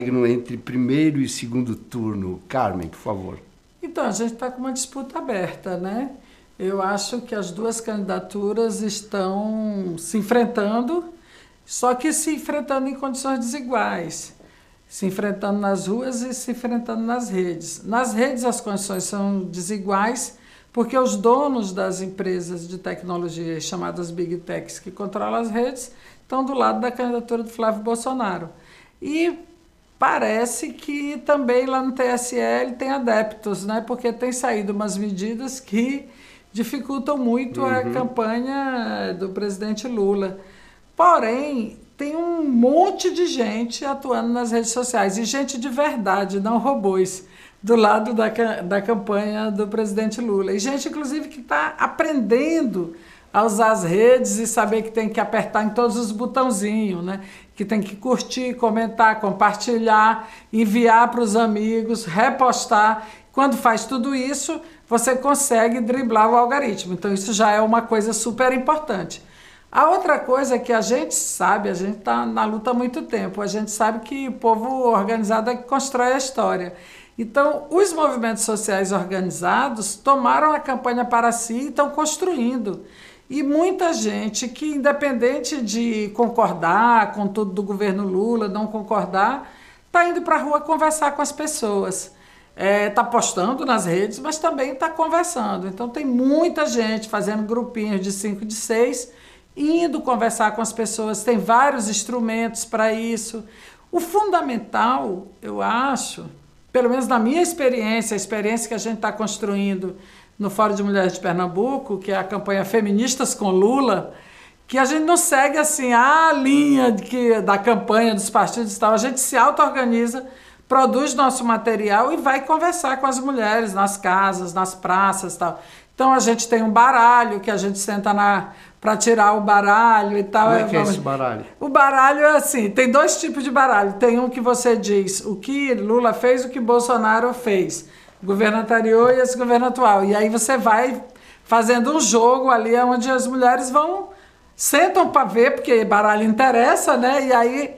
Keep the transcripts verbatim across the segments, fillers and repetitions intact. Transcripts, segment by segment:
Entre primeiro e segundo turno. Carmen, por favor. Então, a gente está com uma disputa aberta, né? Eu acho que as duas candidaturas estão se enfrentando, só que se enfrentando em condições desiguais, se enfrentando nas ruas e se enfrentando nas redes. Nas redes as condições são desiguais, porque os donos das empresas de tecnologia chamadas Big Techs, que controlam as redes, estão do lado da candidatura do Flávio Bolsonaro. E parece que também lá no T S E tem adeptos, né? Porque tem saído umas medidas que dificultam muito uhum. a campanha do presidente Lula. Porém, tem um monte de gente atuando nas redes sociais, e gente de verdade, não robôs, do lado da, da campanha do presidente Lula. E gente, inclusive, que está aprendendo a usar as redes e saber que tem que apertar em todos os botãozinhos, né? Que tem que curtir, comentar, compartilhar, enviar para os amigos, repostar. Quando faz tudo isso, você consegue driblar o algoritmo. Então, isso já é uma coisa super importante. A outra coisa é que a gente sabe, a gente está na luta há muito tempo, a gente sabe que o povo organizado é que constrói a história. Então, os movimentos sociais organizados tomaram a campanha para si e estão construindo. E muita gente que, independente de concordar com tudo do governo Lula, não concordar, está indo para a rua conversar com as pessoas. Está é, postando nas redes, mas também está conversando. Então, tem muita gente fazendo grupinhos de cinco, de seis, indo conversar com as pessoas. Tem vários instrumentos para isso. O fundamental, eu acho, pelo menos na minha experiência, a experiência que a gente está construindo no Fórum de Mulheres de Pernambuco, que é a campanha Feministas com Lula, que a gente não segue assim a linha de que, da campanha dos partidos e tal, a gente se auto-organiza, produz nosso material e vai conversar com as mulheres nas casas, nas praças e tal. Então a gente tem um baralho, que a gente senta na para tirar o baralho e tal. Como é que é esse baralho? O baralho é assim, tem dois tipos de baralho. Tem um que você diz o que Lula fez, o que Bolsonaro fez. O governo anterior e esse governo atual. E aí você vai fazendo um jogo ali onde as mulheres vão, sentam para ver, porque baralho interessa, né? E aí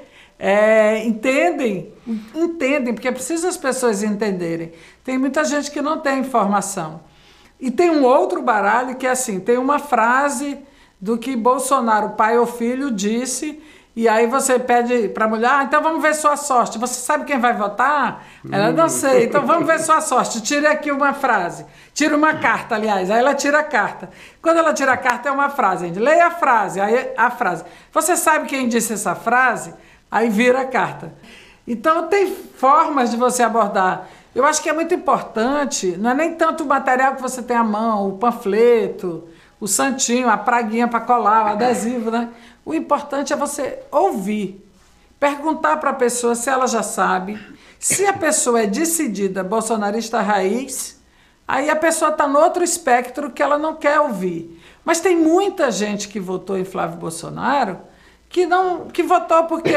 é, entendem, entendem, porque é preciso as pessoas entenderem. Tem muita gente que não tem informação. E tem um outro baralho que é assim, tem uma frase do que Bolsonaro, pai ou filho, disse, e aí você pede para a mulher, ah, então vamos ver sua sorte. Você sabe quem vai votar? Ela, não sei, então vamos ver sua sorte. Tire aqui uma frase. Tira uma carta, aliás. Aí ela tira a carta. Quando ela tira a carta é uma frase. Gente. Leia a frase. Aí a frase. Você sabe quem disse essa frase? Aí vira a carta. Então tem formas de você abordar. Eu acho que é muito importante, não é nem tanto o material que você tem à mão, o panfleto, o santinho, a praguinha para colar, o adesivo, né? O importante é você ouvir, perguntar para a pessoa se ela já sabe. Se a pessoa é decidida, bolsonarista raiz, aí a pessoa está no outro espectro que ela não quer ouvir. Mas tem muita gente que votou em Flávio Bolsonaro que, não, que votou porque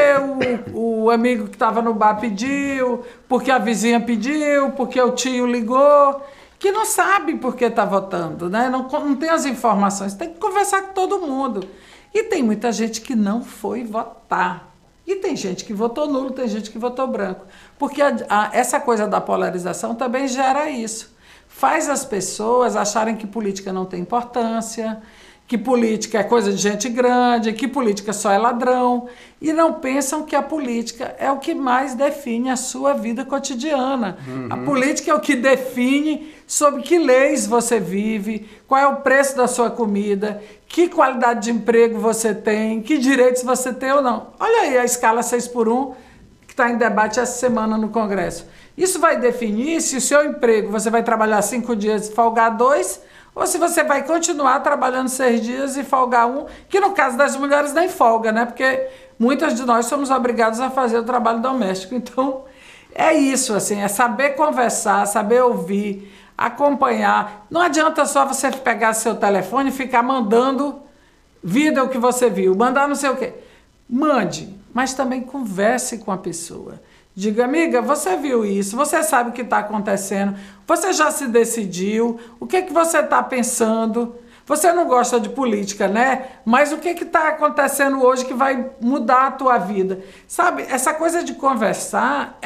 o, o amigo que estava no bar pediu, porque a vizinha pediu, porque o tio ligou, que não sabe por que está votando, né? Não, não tem as informações, tem que conversar com todo mundo. E tem muita gente que não foi votar. E tem gente que votou nulo, tem gente que votou branco. Porque a, a, essa coisa da polarização também gera isso. Faz as pessoas acharem que política não tem importância, que política é coisa de gente grande, que política só é ladrão, e não pensam que a política é o que mais define a sua vida cotidiana. Uhum. A política é o que define sobre que leis você vive, qual é o preço da sua comida, que qualidade de emprego você tem, que direitos você tem ou não. Olha aí a escala seis por um, que está em debate essa semana no Congresso. Isso vai definir se o seu emprego você vai trabalhar cinco dias e folgar dois, ou se você vai continuar trabalhando seis dias e folgar um, que no caso das mulheres nem folga, né? Porque muitas de nós somos obrigados a fazer o trabalho doméstico. Então, é isso, assim, é saber conversar, saber ouvir, acompanhar. Não adianta só você pegar seu telefone e ficar mandando vídeo que você viu, mandar não sei o quê. Mande, mas também converse com a pessoa. Diga, amiga, você viu isso, você sabe o que está acontecendo, você já se decidiu, o que, que você está pensando? Você não gosta de política, né? Mas o que está acontecendo hoje que vai mudar a tua vida? Sabe, essa coisa de conversar